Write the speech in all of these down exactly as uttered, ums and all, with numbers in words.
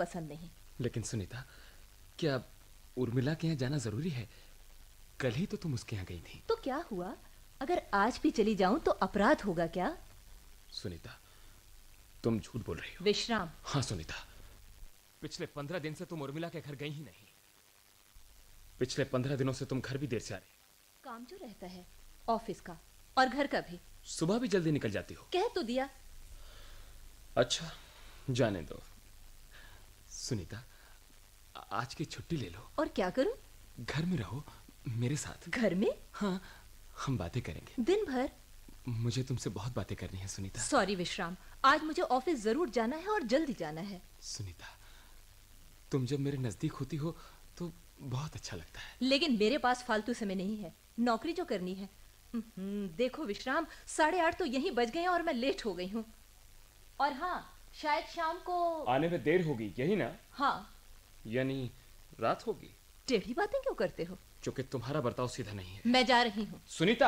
पसंद नहीं। लेकिन सुनीता, क्या उर्मिला के यहाँ जाना जरूरी है? कल ही तो तुम उसके यहाँ गई थी। तो क्या हुआ? अगर आज भी चली जाऊं तो अपराध होगा क्या? सुनीता, तुम झूठ बोल रही हो। विश्राम। हाँ सुनीता, पिछले पंद्रह दिन से तुम उर्मिला के घर गई ही नहीं। पिछले पंद्रह दिनों से तुम घर भी देर से आ रही। काम जो रहता है ऑफिस का और घर का भी। सुबह भी जल्दी निकल जाती हो। कह तो दिया। अच्छा, जाने दो। सुनीता, आज की छुट्टी ले लो। और क्या करूं? घर में रहो मेरे साथ। घर में? हाँ, हम बातें करेंगे दिन भर। मुझे तुमसे बहुत बातें करनी है सुनीता। सॉरी विश्राम, आज मुझे ऑफिस जरूर जाना है और जल्दी जाना है। सुनीता, तुम जब मेरे नजदीक होती हो तो बहुत अच्छा लगता है। लेकिन मेरे पास फालतू समय नहीं है, नौकरी जो करनी है। देखो विश्राम, साढ़े आठ तो यहीं बज गए हैं और मैं लेट हो गई हूँ। और हाँ, शायद शाम को आने में देर होगी, यही ना? हाँ। यानी रात होगी। टेढ़ी बातें क्यों करते हो? क्योंकि तुम्हारा बर्ताव सीधा नहीं है। मैं जा रही हूँ। सुनीता,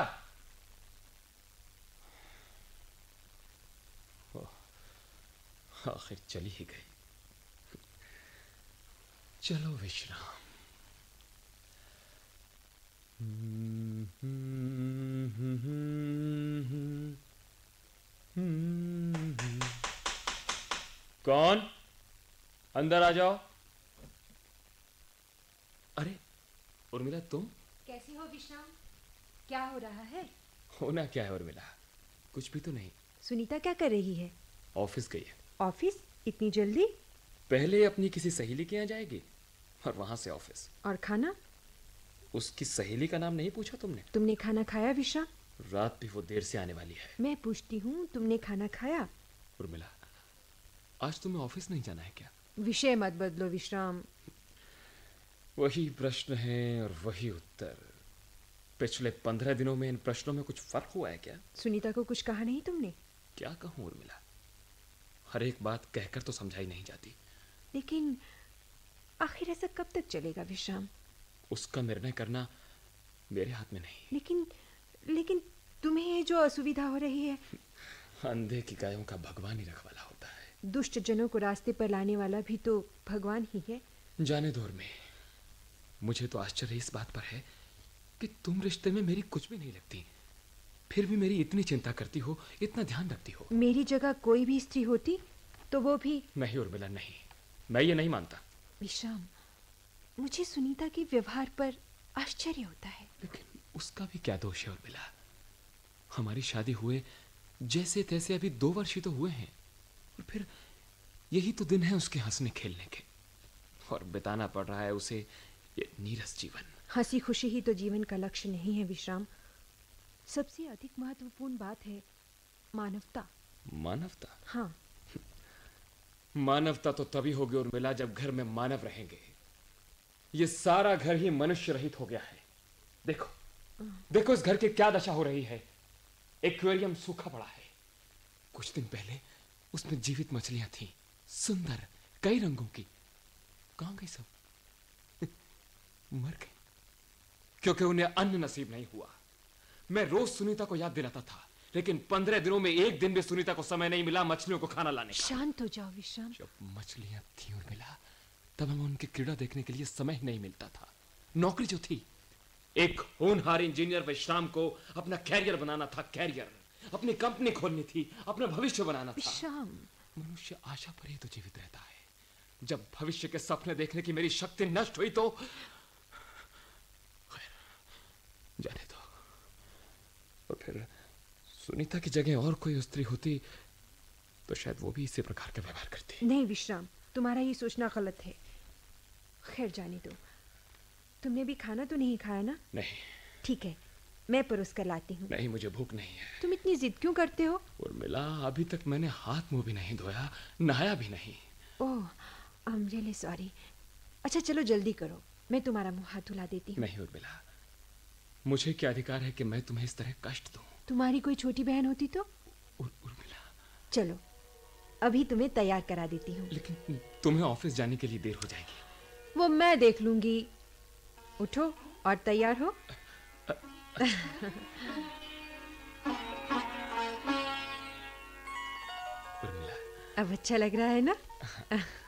आखिर चली ही गई। चलो विश्राम। कौन? अंदर आ जाओ। अरे उर्मिला, तुम? कैसी हो विश्राम? क्या हो रहा है? होना क्या है उर्मिला, कुछ भी तो नहीं। सुनीता क्या कर रही है? ऑफिस गई है। ऑफिस? इतनी जल्दी? पहले अपनी किसी सहेली के यहाँ जाएगी और वहां से ऑफिस। और खाना? उसकी सहेली का नाम नहीं पूछा तुमने? तुमने खाना खाया विश्राम? रात भी वो देर से आने वाली है। मैं पूछती हूँ, तुमने खाना खाया? उर्मिला, आज तुम्हें ऑफिस नहीं जाना है क्या? विषय मत बदलो विश्राम। वही प्रश्न है और वही उत्तर। पिछले पंद्रह दिनों में इन प्रश्नों में कुछ फर्क हुआ है क्या? सुनीता को कुछ कहा नहीं तुमने? क्या कहूं उर्मिला, हर एक बात कहकर तो समझाई नहीं जाती। लेकिन आखिर ऐसा कब तक चलेगा विश्राम? उसका निर्णय करना मेरे हाथ में नहीं। लेकिन लेकिन तुम्हें ये जो असुविधा हो रही है। अंधे की गायों का भगवान ही रखवाला होता है। दुष्ट जनों को रास्ते पर लाने वाला भी तो भगवान ही है। जाने दो में, मुझे तो आश्चर्य इस बात पर है कि तुम रिश्ते में मेरी कुछ भी नहीं लगती, फिर भी मेरी इतनी चिंता करती हो, इतना ध्यान रखती हो। मेरी जगह कोई भी स्त्री होती तो वो भी। नहीं उर्मिला, नहीं, मैं ये नहीं मानता। विश्राम, मुझे सुनीता के व्यवहार पर आश्चर्य होता है। लेकिन उसका भी क्या दोष है उर्मिला? हमारी शादी हुए जैसे तैसे अभी दो वर्ष ही तो हुए हैं, और फिर यही तो दिन है उसके हंसने खेलने के, और बिताना पड़ रहा है उसे ये नीरस जीवन। हंसी खुशी ही तो जीवन का लक्ष्य नहीं है विश्राम। सबसे अधिक महत्वपूर्ण बात है मानवता। मानवता? हाँ। मानवता तो तभी होगी उर्मिला जब घर में मानव रहेंगे। ये सारा घर ही मनुष्य रहित हो गया है। देखो देखो इस घर की क्या दशा हो रही है। एक्वेरियम सूखा पड़ा है। कुछ दिन पहले उसमें जीवित मछलियां थीं, सुंदर, कई रंगों की। कहां गई सब? मर गई, क्योंकि उन्हें अन्न नसीब नहीं हुआ। मैं रोज सुनीता को याद दिलाता था, लेकिन पंद्रह दिनों में एक दिन भी सुनीता को समय नहीं मिला मछलियों को खाना लाने का। शांत हो जाओ विश्राम। जब मछलियां थी उर्मिला, तब हमें उनकी क्रीड़ा देखने के लिए समय ही नहीं मिलता था। नौकरी जो थी, एक होनहार इंजीनियर विश्राम को अपना कैरियर बनाना था। कैरियर, अपनी कंपनी खोलनी थी, अपना भविष्य बनाना था। विश्राम, मनुष्य आशा पर ही तो जीवित रहता है। जब भविष्य के सपने देखने की मेरी शक्ति नष्ट हुई तो खैर, जाने दो। और फिर सुनीता की जगह और कोई स्त्री होती तो शायद वो भी इसी प्रकार का व्यवहार करती। नहीं विश्राम, तुम्हारा ये सोचना गलत है। खैर जाने दो। तुमने भी खाना तो नहीं खाया ना? नहीं। ठीक है, मैं परोस कर लाती हूँ। नहीं, मुझे भूख नहीं है। तुम इतनी जिद क्यों करते हो? उर्मिला, अभी तक मैंने हाथ मुंह भी नहीं धोया, नहाया भी नहीं। ओह, आई एम रियली सॉरी। अच्छा चलो जल्दी करो, मैं तुम्हारा मुंह हाथ धुला देती हूँ। नहीं उर्मिला, मुझे क्या अधिकार है कि मैं तुम्हें इस तरह कष्ट दूं? तुम्हारी कोई छोटी बहन होती तो? उर, उर्मिला, चलो अभी तुम्हें तैयार करा देती हूँ। लेकिन तुम्हें ऑफिस जाने के लिए देर हो जाएगी। वो मैं देख लूंगी। उठो और तैयार हो। उर्मिला, अब अच्छा लग रहा है ना?